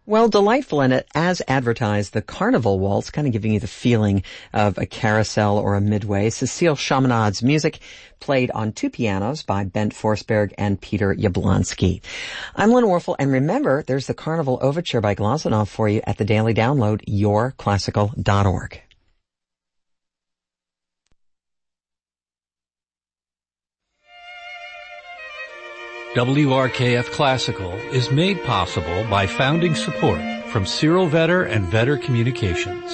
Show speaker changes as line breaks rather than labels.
Well, delightful in it, as advertised, the Carnival Waltz, kind of giving you the feeling of a carousel or a midway. Cecile Chaminade's music, played on two pianos by Bent Forsberg and Peter Yablonsky. I'm Lynn Warfel, and remember, there's the Carnival Overture by Glazunov for you at the daily download, yourclassical.org.
WRKF Classical is made possible by founding support from Cyril Vetter and Vetter Communications.